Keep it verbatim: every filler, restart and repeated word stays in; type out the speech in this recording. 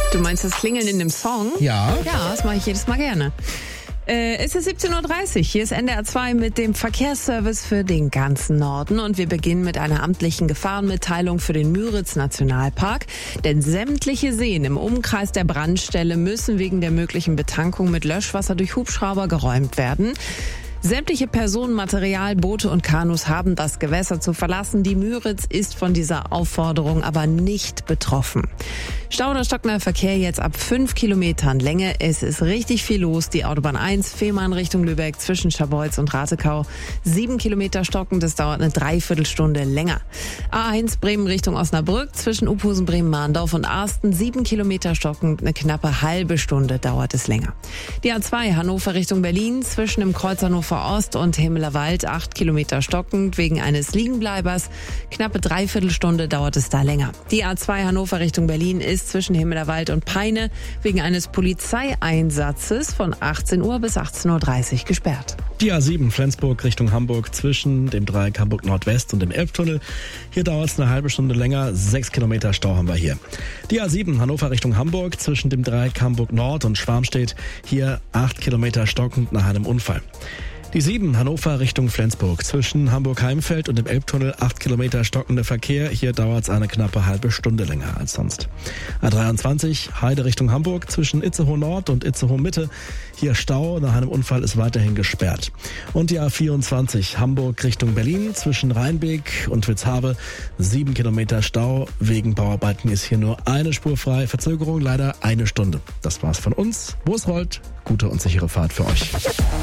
Du meinst das Klingeln in dem Song? Ja. Ja, das mache ich jedes Mal gerne. Äh, es ist siebzehn Uhr dreißig, hier ist N D R zwei mit dem Verkehrsservice für den ganzen Norden und wir beginnen mit einer amtlichen Gefahrenmitteilung für den Müritz-Nationalpark, denn sämtliche Seen im Umkreis der Brandstelle müssen wegen der möglichen Betankung mit Löschwasser durch Hubschrauber geräumt werden. Sämtliche Personen, Material, Boote und Kanus haben das Gewässer zu verlassen. Die Müritz ist von dieser Aufforderung aber nicht betroffen. Stau oder stockender Verkehr jetzt ab fünf Kilometern Länge. Es ist richtig viel los. Die Autobahn eins, Fehmarn Richtung Lübeck zwischen Scharbeutz und Ratekau. Sieben Kilometer stockend, das dauert eine Dreiviertelstunde länger. A eins Bremen Richtung Osnabrück zwischen Uphusen, Bremen, Mahndorf und Arsten. Sieben Kilometer stockend, eine knappe halbe Stunde dauert es länger. Die A zwei Hannover Richtung Berlin zwischen dem Kreuz Hannover Ost und Himmelerwald, acht Kilometer stockend wegen eines Liegenbleibers. Knappe Dreiviertelstunde dauert es da länger. Die A zwei Hannover Richtung Berlin ist zwischen Himmelerwald und Peine wegen eines Polizeieinsatzes von achtzehn Uhr bis achtzehn Uhr dreißig gesperrt. Die A sieben Flensburg Richtung Hamburg zwischen dem Dreieck Hamburg Nordwest und dem Elbtunnel. Hier dauert es eine halbe Stunde länger. Sechs Kilometer Stau haben wir hier. Die A sieben Hannover Richtung Hamburg zwischen dem Dreieck Hamburg Nord und Schwarmstedt. Hier acht Kilometer stockend nach einem Unfall. Die sieben Hannover Richtung Flensburg zwischen Hamburg-Heimfeld und dem Elbtunnel, acht Kilometer stockender Verkehr. Hier dauert es eine knappe halbe Stunde länger als sonst. A dreiundzwanzig Heide Richtung Hamburg zwischen Itzehoe Nord und Itzehoe Mitte. Hier Stau, nach einem Unfall ist weiterhin gesperrt. Und die A vierundzwanzig Hamburg Richtung Berlin zwischen Rheinbeek und Witzhabe. Sieben Kilometer Stau. Wegen Bauarbeiten ist hier nur eine Spur frei. Verzögerung leider eine Stunde. Das war's von uns. Wo es rollt, gute und sichere Fahrt für euch.